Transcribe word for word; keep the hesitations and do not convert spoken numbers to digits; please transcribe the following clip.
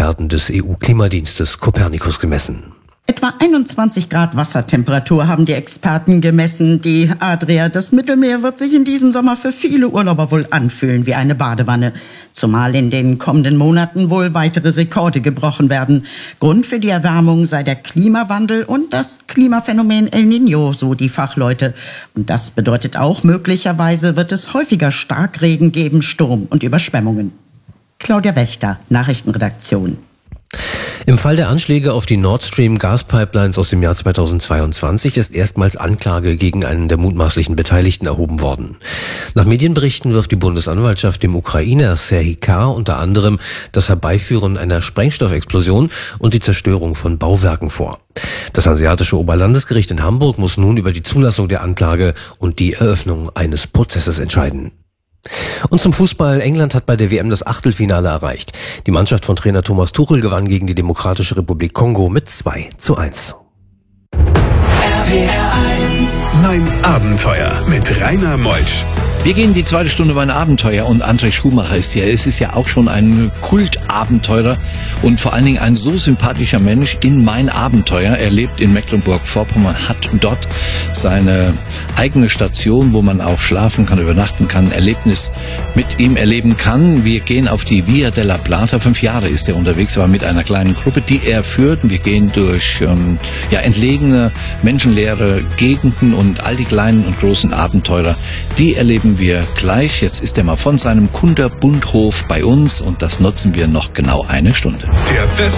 Experten des E U-Klimadienstes Copernicus gemessen. Etwa einundzwanzig Grad Wassertemperatur haben die Experten gemessen. Die Adria, das Mittelmeer, wird sich in diesem Sommer für viele Urlauber wohl anfühlen wie eine Badewanne. Zumal in den kommenden Monaten wohl weitere Rekorde gebrochen werden. Grund für die Erwärmung sei der Klimawandel und das Klimaphänomen El Niño, so die Fachleute. Und das bedeutet auch, möglicherweise wird es häufiger Starkregen geben, Sturm und Überschwemmungen. Claudia Wächter, Nachrichtenredaktion. Im Fall der Anschläge auf die Nord Stream Gaspipelines aus dem Jahr zweitausendzweiundzwanzig ist erstmals Anklage gegen einen der mutmaßlichen Beteiligten erhoben worden. Nach Medienberichten wirft die Bundesanwaltschaft dem Ukrainer Serhii K. unter anderem das Herbeiführen einer Sprengstoffexplosion und die Zerstörung von Bauwerken vor. Das Hanseatische Oberlandesgericht in Hamburg muss nun über die Zulassung der Anklage und die Eröffnung eines Prozesses entscheiden. Und zum Fußball. England hat bei der W M das Achtelfinale erreicht. Die Mannschaft von Trainer Thomas Tuchel gewann gegen die Demokratische Republik Kongo mit zwei zu eins. R P R eins. Mein Abenteuer mit Rainer Meutsch. Wir gehen die zweite Stunde mein Abenteuer und André Schumacher ist hier. Es ist ja auch schon ein Kultabenteurer und vor allen Dingen ein so sympathischer Mensch in Mein Abenteuer. Er lebt in Mecklenburg-Vorpommern, hat dort seine eigene Station, wo man auch schlafen kann, übernachten kann, Erlebnis mit ihm erleben kann. Wir gehen auf die Via della Plata. Fünf Jahre ist er unterwegs, aber mit einer kleinen Gruppe, die er führt. Wir gehen durch ähm, ja, entlegene, menschenleere Gegenden und all die kleinen und großen Abenteurer, die erleben wir gleich. Jetzt ist er mal von seinem Kunterbundhof bei uns und das nutzen wir noch genau eine Stunde. Der Beste